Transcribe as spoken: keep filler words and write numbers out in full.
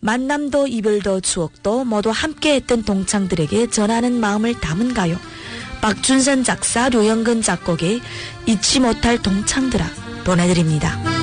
만남도 이별도 추억도 모두 함께했던 동창들에게 전하는 마음을 담은 가요. 박준선 작사, 류영근 작곡의 잊지 못할 동창들아 보내드립니다.